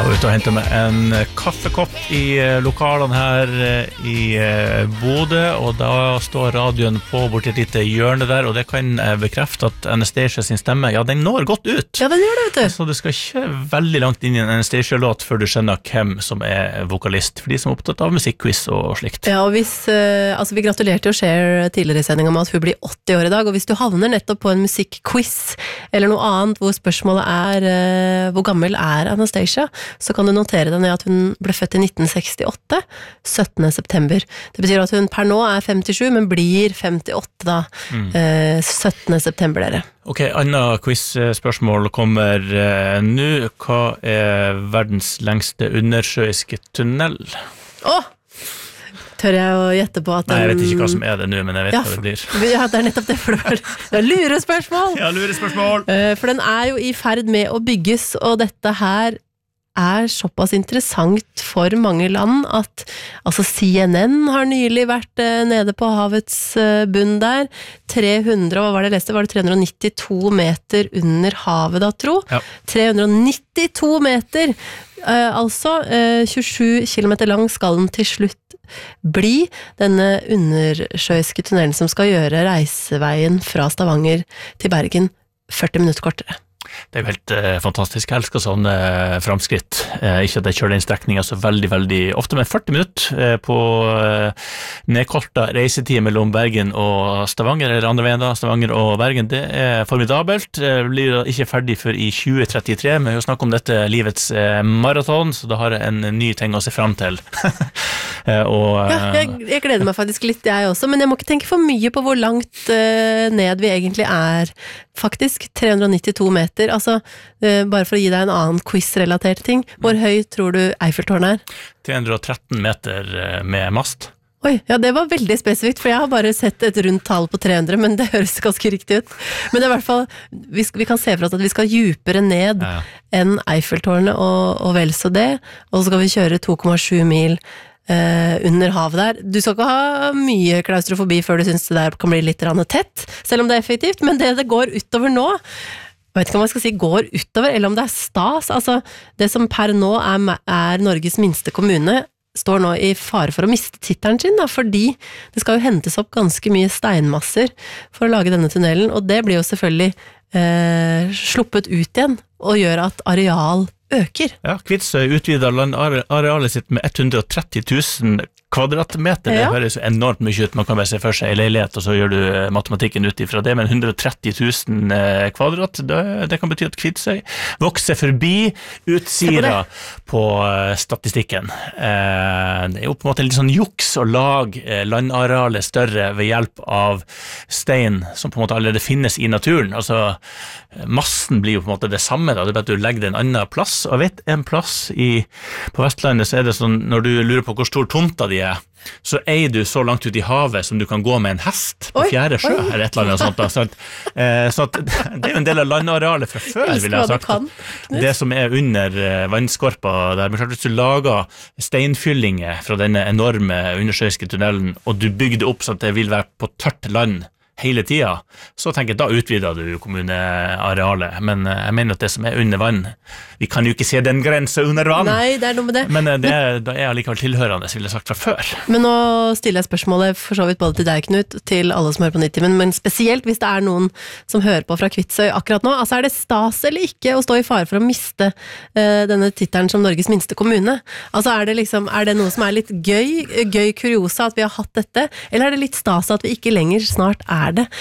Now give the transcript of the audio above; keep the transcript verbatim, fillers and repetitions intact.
Og ut og hente meg en kaffekopp i lokalene her i Bodø, og da står radioen på borti et lite hjørne der, og det kan jeg bekrefte at Anastacia sin stemme, ja, den når godt ut. Ja, den gjør det, vet du. Så du skal ikke veldig langt inn i en Anastacia-låt før du skjønner hvem som er vokalist, for de som er opptatt av musikkquiz og slikt. Ja, og hvis, uh, altså vi gratulerte jo Cher tidligere i sendingen med at hun blir åtti år i dag, og hvis du havner nettopp på en musikkquiz, eller noe annet hvor spørsmålet er uh, hvor gammel er Anastacia, så kan du notere deg ned at hun ble født i nitten sekstiåtte, syttende september. Det betyr at hun per nå er femtisju, men blir femtiåtte da, mm. eh, syttende september, dere. Ok, annet quiz-spørsmål kommer eh, nå. Hva er verdens lengste undersjøiske tunnel? Åh! Tør jeg å gjette på at den... Nei, jeg vet ikke hva som er det nå, men jeg vet ja, hva det blir. Ja, det er nettopp det, for det er lurespørsmål! Ja, lurespørsmål! Uh, for den er jo i ferd med å bygges, og dette her er såpass interessant for mange land at altså C N N har nylig vært uh, nede på havets uh, bunn der. tre hundre, hva var det jeg leste? Var det tre hundre nittito meter under havet da, tro? Ja. tre hundre nittito meter! Uh, altså, uh, tjuesju kilometer lang skal den til slutt bli, denne undersjøiske tunnelen som skal gjøre reiseveien fra Stavanger til Bergen førti minutter kortere. Det er jo helt eh, fantastisk. Jeg elsker sånne eh, framskritt. Eh, ikke at jeg kjører den strekningen så veldig, veldig ofte, men førti minutter eh, på eh, nedkorta reisetid mellom Bergen og Stavanger, eller andre veien da, Stavanger og Bergen, det er formidabelt. Jeg blir ikke ferdig før i tjue trettitre, men vi snakker om dette livets eh, maraton, så da har jeg en ny ting å se frem til. eh, og, eh, ja, jeg, jeg gleder meg faktisk litt, jeg også, men jeg må ikke tenke for mye på hvor langt eh, ned vi egentlig er. Faktisk tre hundre nittito meter, altså uh, bare for å gi deg en annen quiz-relatert ting. Hvor høy tror du Eiffeltårnet er? tre hundre tretten meter med mast. Oi, ja, det var veldig spesifikt, for jeg har bare sett et rundt tall på tre hundre, men det høres ganske riktig ut. Men det er i hvert fall, vi, skal, vi kan se for oss at vi skal djupere ned ja, ja. enn Eiffeltårnet og, og vel så det, og så skal vi kjøre to komma sju mil Uh, under havet der. Du skal ikke ha mye klaustrofobi før du synes det der kan bli litt tett, selv om det er effektivt, men det det går utover nå, jeg vet ikke om jeg skal si går utover, eller om det er stas, altså det som per nå er, er Norges minste kommune, står nå i fare for å miste tittelen sin, da, fordi det skal jo hentes opp ganske mye steinmasser for å lage denne tunnelen, og det blir jo selvfølgelig uh, sluppet ut igjen, og gjør at areal øker. Ja, Kvitsøy utvider landarealet sitt med hundre og tretti tusen kvadratmeter. Ja. Det høres jo enormt mye ut. Man kan bare se for seg en leilighet, og så gjør du matematikken ut ifra det, men hundre og tretti tusen kvadrat, det, det kan bety at Kvitsøy vokser forbi Utsira på statistikken. Det er jo på en måte litt sånn juks å lage landarealet større ved hjelp av stein som på en måte allerede finnes i naturen. Altså, massen blir jo på en måte det samme, da. Det er bare at du legger det en annen plass, og vet en plass i, på Vestlandet så er det sånn, når du lurer på hvor stor tomta di er, så eier du så langt ut i havet som du kan gå med en hest på fjerde sjø, oi, eller et eller annet sånt. Da. Så, at, eh, så at det er jo en del av landarealet fra før, vil jeg ha sagt. Det som er under eh, vannskorpa der, men klart hvis du lager steinfyllinger fra denne enorme undersjøiske tunnelen, og du bygger det opp sånn at det vil være på tørt land hele tida, så tenker jeg da utvider du kommunearealet, men jeg mener at det som er under vann, vi kan jo ikke se den grensen under vann. Nei, det er noe med det. Men det er, da er jeg likevel tilhørende, vil jeg sagt fra før. Men nå stiller jeg spørsmålet for så vidt både til deg, Knut, til alle som hører på Nittimen, men spesielt hvis det er noen som hører på fra Kvitsøy akkurat nå, altså er det stas eller ikke å stå i fare for å miste uh, denne tittelen som Norges minste kommune? Altså er det liksom, er det noe som er litt gøy, gøy kuriosa at vi har hatt dette, eller er det litt stas at vi ikke lenger snart er det?